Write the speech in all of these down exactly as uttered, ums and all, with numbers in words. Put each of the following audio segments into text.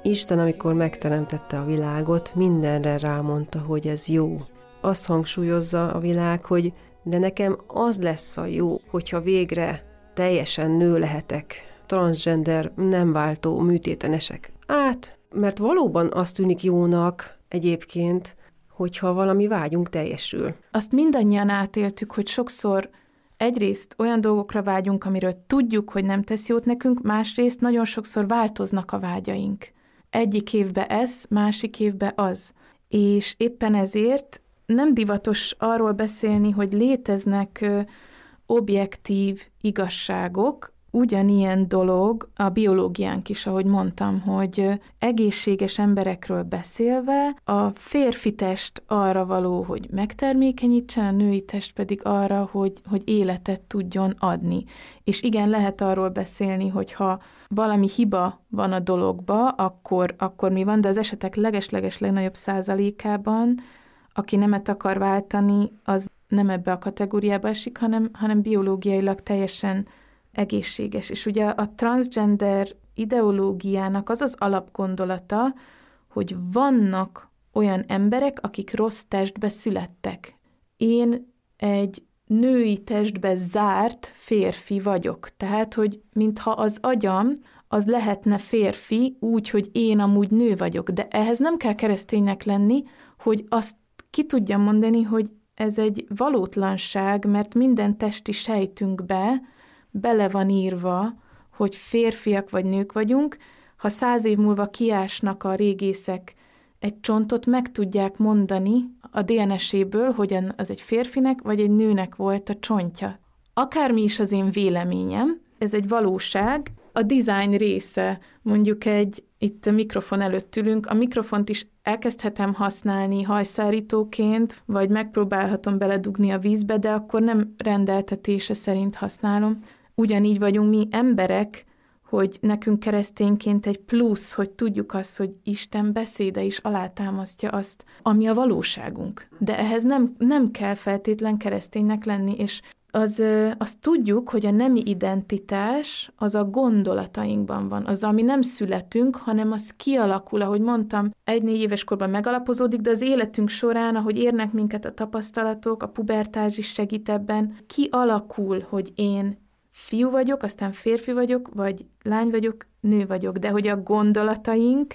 Isten, amikor megteremtette a világot, mindenre rámondta, hogy ez jó. Azt hangsúlyozza a világ, hogy de nekem az lesz a jó, hogyha végre teljesen nő lehetek, transgender, nem váltó, műtéten esek át, mert valóban azt tűnik jónak egyébként, hogyha valami vágyunk teljesül. Azt mindannyian átéltük, hogy sokszor egyrészt olyan dolgokra vágyunk, amiről tudjuk, hogy nem tesz jót nekünk, másrészt nagyon sokszor változnak a vágyaink. Egyik évben ez, másik évben az. És éppen ezért nem divatos arról beszélni, hogy léteznek ö, objektív igazságok, ugyanilyen dolog a biológiánk is, ahogy mondtam, hogy egészséges emberekről beszélve a férfi test arra való, hogy megtermékenyítsen, a női test pedig arra, hogy, hogy életet tudjon adni. És igen, lehet arról beszélni, hogyha valami hiba van a dologba, akkor, akkor mi van, de az esetek leges-leges legnagyobb százalékában, aki nemet akar váltani, az nem ebbe a kategóriába esik, hanem, hanem biológiailag teljesen egészséges. És ugye a transgender ideológiának az az alapgondolata, hogy vannak olyan emberek, akik rossz testbe születtek. Én egy női testbe zárt férfi vagyok. Tehát, hogy mintha az agyam, az lehetne férfi úgy, hogy én amúgy nő vagyok. De ehhez nem kell kereszténynek lenni, hogy azt ki tudjam mondani, hogy ez egy valótlanság, mert minden testi sejtünkbe bele van írva, hogy férfiak vagy nők vagyunk. Ha száz év múlva kiásnak a régészek egy csontot, meg tudják mondani a dé en es-éből, hogy az egy férfinek vagy egy nőnek volt a csontja. Akármi is az én véleményem, ez egy valóság, a design része, mondjuk egy, itt a mikrofon előtt ülünk, a mikrofont is elkezdhetem használni hajszárítóként, vagy megpróbálhatom beledugni a vízbe, de akkor nem rendeltetése szerint használom. Ugyanígy vagyunk mi emberek, hogy nekünk keresztényként egy plusz, hogy tudjuk azt, hogy Isten beszéde is alátámasztja azt, ami a valóságunk. De ehhez nem, nem kell feltétlen kereszténynek lenni, és az, azt tudjuk, hogy a nemi identitás az a gondolatainkban van. Az, ami nem születünk, hanem az kialakul, ahogy mondtam, egy-négy éves korban megalapozódik, de az életünk során, ahogy érnek minket a tapasztalatok, a pubertás is segít ebben, kialakul, hogy én fiú vagyok, aztán férfi vagyok, vagy lány vagyok, nő vagyok, de hogy a gondolataink,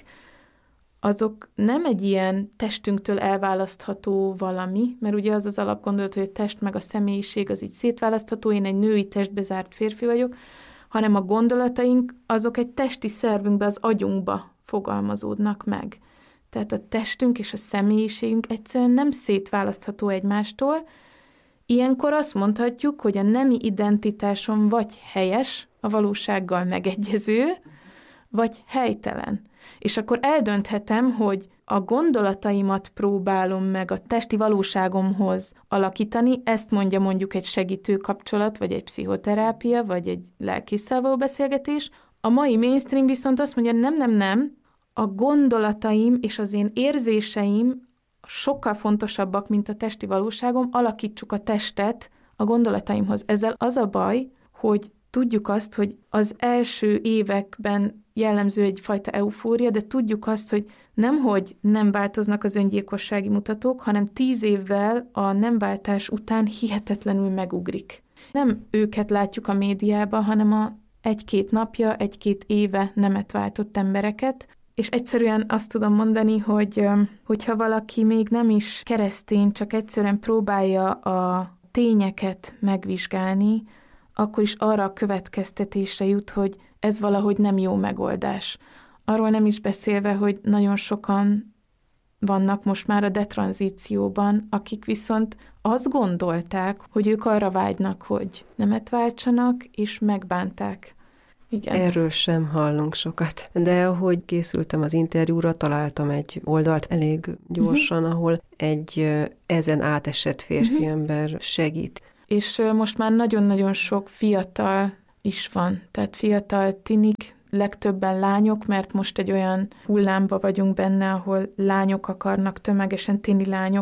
azok nem egy ilyen testünktől elválasztható valami, mert ugye az az alapgondolat, hogy a test meg a személyiség az így szétválasztható, én egy női testbe zárt férfi vagyok, hanem a gondolataink azok egy testi szervünkbe, az agyunkba fogalmazódnak meg. Tehát a testünk és a személyiségünk egyszerűen nem szétválasztható egymástól. Ilyenkor azt mondhatjuk, hogy a nemi identitásom vagy helyes, a valósággal megegyező, vagy helytelen. És akkor eldönthetem, hogy a gondolataimat próbálom meg a testi valóságomhoz alakítani, ezt mondja mondjuk egy segítő kapcsolat, vagy egy pszichoterápia, vagy egy lelkésszel való beszélgetés. A mai mainstream viszont azt mondja, nem, nem, nem, a gondolataim és az én érzéseim sokkal fontosabbak, mint a testi valóságom, alakítsuk a testet a gondolataimhoz. Ezzel az a baj, hogy tudjuk azt, hogy az első években jellemző egyfajta eufória, de tudjuk azt, hogy nemhogy nem változnak az öngyilkossági mutatók, hanem tíz évvel a nemváltás után hihetetlenül megugrik. Nem őket látjuk a médiában, hanem a egy-két napja, egy-két éve nemet váltott embereket, és egyszerűen azt tudom mondani, hogy hogyha valaki még nem is keresztény, csak egyszerűen próbálja a tényeket megvizsgálni, akkor is arra a következtetésre jut, hogy ez valahogy nem jó megoldás. Arról nem is beszélve, hogy nagyon sokan vannak most már a detranzícióban, akik viszont azt gondolták, hogy ők arra vágynak, hogy nemet váltsanak, és megbánták. Igen. Erről sem hallunk sokat. De ahogy készültem az interjúra, találtam egy oldalt elég gyorsan, uh-huh. ahol egy ezen átesett férfi uh-huh. ember segít. És most már nagyon-nagyon sok fiatal is van, tehát fiatal tinik, legtöbben lányok, mert most egy olyan hullámba vagyunk benne, ahol lányok akarnak tömegesen, tini lányok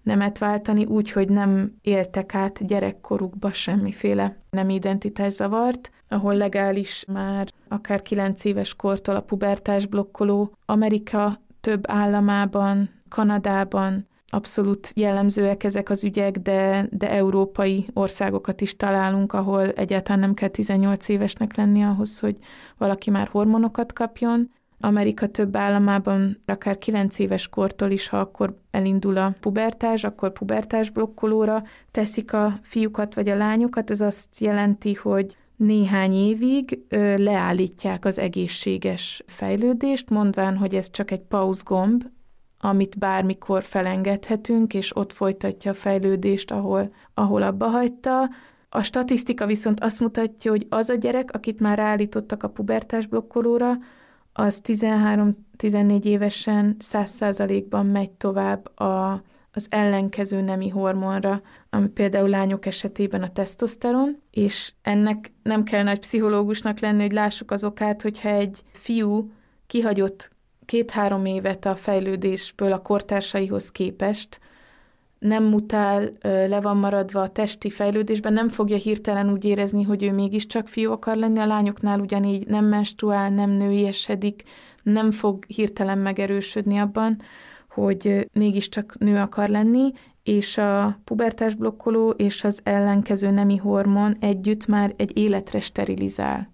nemet váltani, úgy, hogy nem éltek át gyerekkorukba semmiféle nemi identitászavart, ahol legális már akár kilenc éves kortól a pubertás blokkoló. Amerika több államában, Kanadában abszolút jellemzőek ezek az ügyek, de, de európai országokat is találunk, ahol egyáltalán nem kell tizennyolc évesnek lenni ahhoz, hogy valaki már hormonokat kapjon. Amerika több államában akár kilenc éves kortól is, ha akkor elindul a pubertás, akkor pubertás blokkolóra teszik a fiúkat vagy a lányokat. Ez azt jelenti, hogy néhány évig ö, leállítják az egészséges fejlődést, mondván, hogy ez csak egy pauzgomb, amit bármikor felengedhetünk, és ott folytatja a fejlődést, ahol, ahol abba hagyta. A statisztika viszont azt mutatja, hogy az a gyerek, akit már ráállítottak a pubertás blokkolóra, az tizenhárom-tizennégy évesen száz százalékban megy tovább a, az ellenkező nemi hormonra, ami például lányok esetében a tesztoszteron, és ennek nem kell nagy pszichológusnak lenni, hogy lássuk az okát, hogyha egy fiú kihagyott két-három évet a fejlődésből a kortársaihoz képest, nem mutál, le van maradva a testi fejlődésben, nem fogja hirtelen úgy érezni, hogy ő mégiscsak fiú akar lenni, a lányoknál ugyanígy nem menstruál, nem nőiesedik, nem fog hirtelen megerősödni abban, hogy mégiscsak nő akar lenni, és a pubertás blokkoló és az ellenkező nemi hormon együtt már egy életre sterilizál.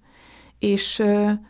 És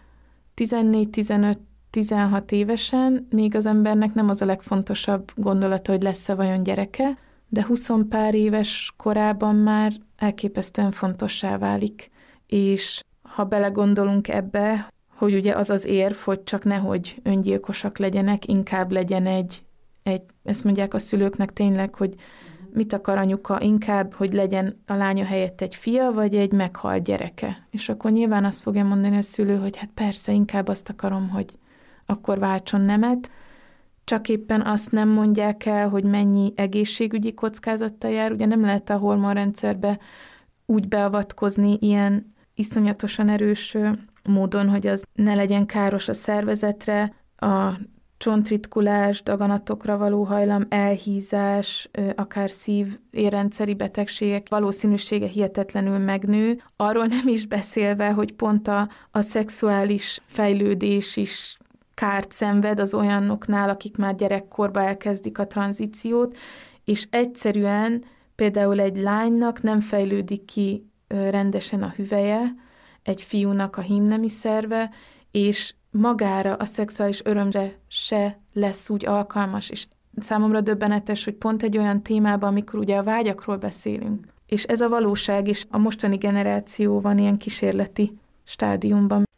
tizennégy-tizenöt tizenhat évesen még az embernek nem az a legfontosabb gondolata, hogy lesz-e vajon gyereke, de húsz pár éves korában már elképesztően fontossá válik. És ha belegondolunk ebbe, hogy ugye az az érv, hogy csak nehogy öngyilkosak legyenek, inkább legyen egy, egy, ezt mondják a szülőknek tényleg, hogy mit akar anyuka, inkább, hogy legyen a lánya helyett egy fia, vagy egy meghalt gyereke. És akkor nyilván azt fogja mondani a szülő, hogy hát persze, inkább azt akarom, hogy akkor váltson nemet, csak éppen azt nem mondják el, hogy mennyi egészségügyi kockázattal jár. Ugye nem lehet a hormonrendszerbe úgy beavatkozni ilyen iszonyatosan erős módon, hogy az ne legyen káros a szervezetre, a csontritkulás, daganatokra való hajlam, elhízás, akár szív-érrendszeri betegségek valószínűsége hihetetlenül megnő. Arról nem is beszélve, hogy pont a, a szexuális fejlődés is kárt szenved az olyanoknál, akik már gyerekkorba elkezdik a tranzíciót, és egyszerűen például egy lánynak nem fejlődik ki rendesen a hüvelye, egy fiúnak a hímnemi szerve, és magára a szexuális örömre se lesz úgy alkalmas, és számomra döbbenetes, hogy pont egy olyan témában, amikor ugye a vágyakról beszélünk. És ez a valóság is, a mostani generáció van ilyen kísérleti stádiumban.